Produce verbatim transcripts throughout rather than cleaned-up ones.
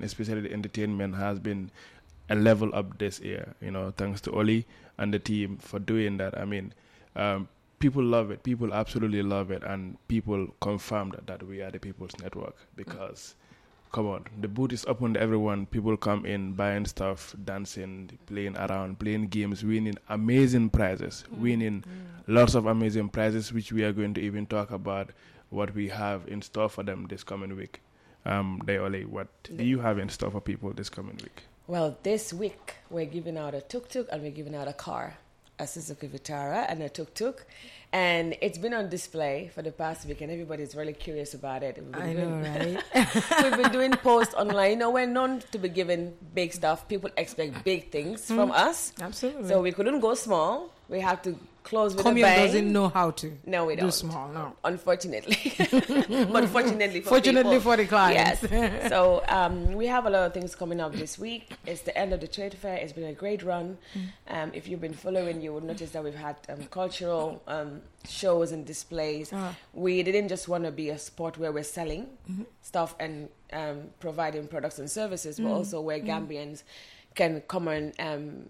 and especially the entertainment has been a level up this year. You know, thanks to Oli and the team for doing that. I mean, um, people love it. People absolutely love it, and people confirmed that we are the People's Network because. Come on, the booth is open to everyone. People come in, buying stuff, dancing, playing around, playing games, winning amazing prizes, mm. winning mm. lots of amazing prizes, which we are going to even talk about what we have in store for them this coming week. Um, Deoli, what do you have in store for people this coming week? Well, this week we're giving out a tuk-tuk and we're giving out a car, a Suzuki Vitara and a tuk-tuk. And it's been on display for the past week, and everybody's really curious about it. I know, doing, right? We've been doing posts online. You know, we're known to be giving big stuff. People expect big things mm. from us. Absolutely. So we couldn't go small. We have to close with Comium a bang. doesn't know how to no, we do don't. small, no. Unfortunately. But fortunately for Fortunately people. for the clients. Yes. So um, we have a lot of things coming up this week. It's the end of the trade fair. It's been a great run. Mm. Um, if you've been following, you would notice that we've had um, cultural um, shows and displays. Uh. We didn't just want to be a spot where we're selling mm-hmm. stuff and um, providing products and services, mm. but also where mm. Gambians can come and um,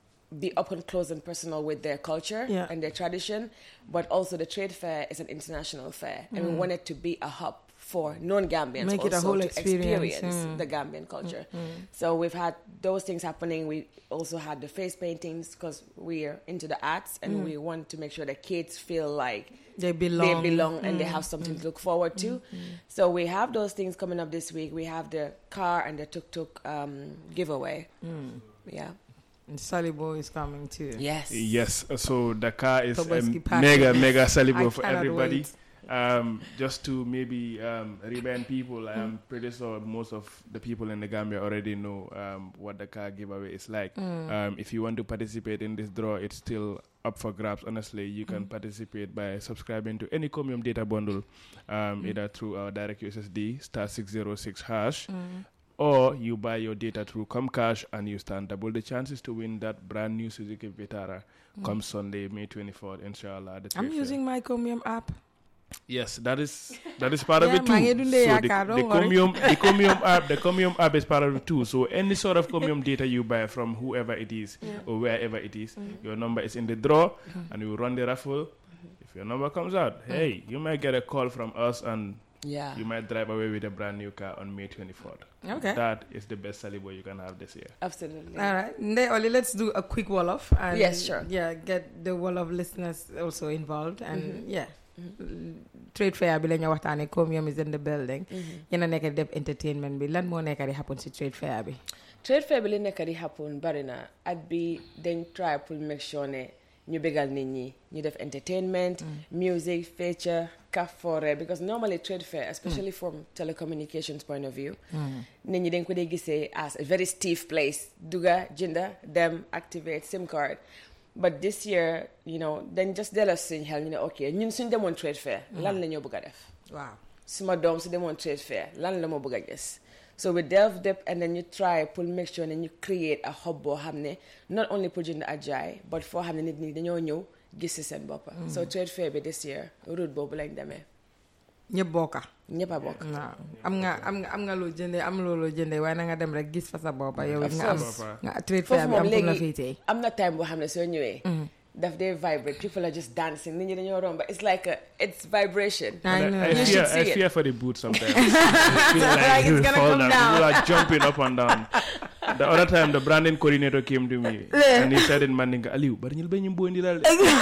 be up and close and personal with their culture yeah. and their tradition, but also the trade fair is an international fair, mm. and we want it to be a hub for non-Gambians Make also it a whole to experience, experience mm. the Gambian culture. Mm. So we've had those things happening. We also had the face paintings because we're into the arts, and mm. we want to make sure that kids feel like they belong, they belong mm. and they have something mm. to look forward to. Mm. So we have those things coming up this week. We have the car and the tuk-tuk um, giveaway. Mm. Yeah. And Salibo is coming too. Yes. Yes. So the car is a Tobaski mega, mega Salibo I for cannot everybody. wait. Um, just to maybe um, remind people, I'm pretty sure most of the people in the Gambia already know um, what the car giveaway is like. Mm. Um, if you want to participate in this draw, it's still up for grabs. Honestly, you can mm. participate by subscribing to any Comium data bundle, um, mm. either through our direct U S S D, star six zero six hash, mm. or you buy your data through Comcash and you stand double the chances to win that brand new Suzuki Vitara mm. come Sunday, May twenty-fourth, inshallah. The I'm fair. using my Comium app. Yes, that is that is part yeah, of it too. man, So the, the Comium the Comium app the Comium app is part of it too. So any sort of Comium data you buy from whoever it is yeah. or wherever it is, mm-hmm. your number is in the draw, mm-hmm. and we run the raffle. Mm-hmm. If your number comes out, mm-hmm. hey, you might get a call from us, and yeah. you might drive away with a brand new car on May twenty-fourth. Okay, that is the best Salibo you can have this year. Absolutely. All right, Oli, let's do a quick wall-off. And yes, sure. Yeah, get the wall-off listeners also involved, and mm-hmm. yeah. Mm-hmm. Trade fair bi la ñu waxtaane Comium is in the building. yéen a nekk di def entertainment bi lan moo nekk di happen ci trade fair bi. Trade fair bi li nekk di happen bari na at bi dañ try pour make sure ne ñu bégal nit ñi ñu def entertainment, mm. music, feature, kafore, because normally trade fair, especially mm. from telecommunications point of view, mm. nit ñi dañ ko dee gisee as a very stiff place. Duga, jinda, dem, activate, SIM card. But this year, you know, then just tell us in hell, you know, okay, ñun suñ demoon trade fair, lan la ñoo bëgg a def. Wow. Suma doom su demoon trade fair, lan la moo bëgg a gis. So we delve deep and then you try pour make sure and you create a hub boo xam ne not only pour jënd ajaay, but foo xam ne nit ñi dañoo ñëw gis ci seen bopp. So trade fair bi this year, route boobu lañ demee. ñëpp bokka. ñëpp a bokk. waaw am nga am nga am nga loo jëndee am looloo jëndee waaye na nga dem rek gis fa sa boppa yow nga am nga trade fair bi am pour la féetee. am na time boo xam ne soo ñëwee. daf dee vibrate, people are just dancing, nit ñi dañoo romba, it's like a, it's vibration. I know. I, I, fear, I fear for the boot sometimes. I feel like, like it's gonna come down. down. People are jumping up and down. The other time, the branding coordinator came to me and he said in Mandinka, Aliu, but you'll be in Buendilal.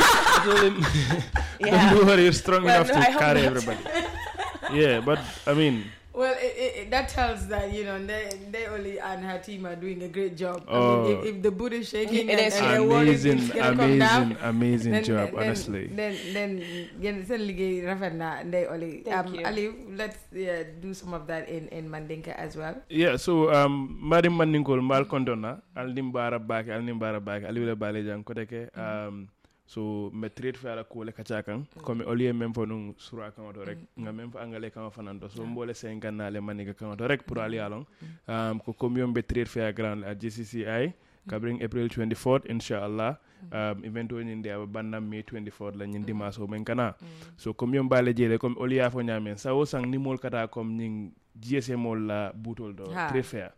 Don't worry, you're strong well, enough no, to carry everybody. Yeah, but I mean. Well, it, it, it, that tells that, you know, they, they only and her team are doing a great job. Oh, I mean, if, if the boot is shaking it and, is and they're worried it's going to come down. Amazing, amazing job, then, honestly. Then, then, then, then they only. Um, Ali, let's yeah, do some of that in, in Mandinka as well. Yeah, so, um, Madam Mandinko, Mal Kondona, Al Nimbara Bak, Al Nimbara Bak, Aliula Balejan Koteke, um, so me trade fair ko le kachakan comme au lieu même pour nous sur account rek nga même fa angale kan fanando so mbole sen ganale maniga kan rek pour ali along um ko Comium be trade fair grand at G C C I covering April twenty-fourth inshallah um event woni ndi abanda May twenty-fourth la nyin dimanche o men kana so Comium bale jele comme au lieu fo nyamen sa o sang ni mol kata comme ning G S M la butol do trade fair